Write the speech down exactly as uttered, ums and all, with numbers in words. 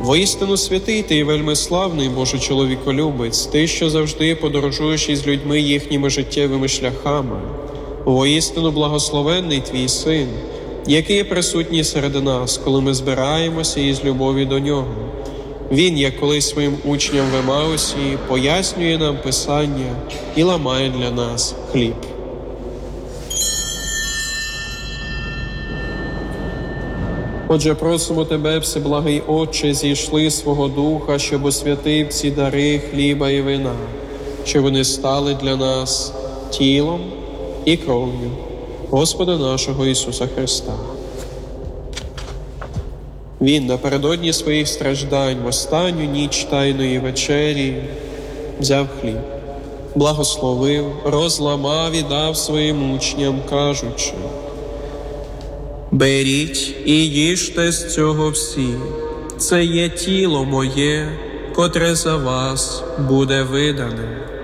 Воістину святий ти і вельми славний, Боже чоловіколюбець, ти, що завжди подорожуєш із людьми їхніми життєвими шляхами. Воістину благословенний твій Син, який є присутній серед нас, коли ми збираємося із любові до Нього. Він, як колись своїм учням в Емаусі, пояснює нам Писання і ламає для нас хліб. Отже, просимо Тебе, Всеблагий Отче, зійшли свого Духа, щоб освятив ці дари хліба і вина, щоб вони стали для нас тілом і кров'ю Господа нашого Ісуса Христа. Він напередодні своїх страждань в останню ніч Тайної вечері взяв хліб, благословив, розламав і дав своїм учням, кажучи: «Беріть і їжте з цього всі, це є тіло моє, котре за вас буде видане».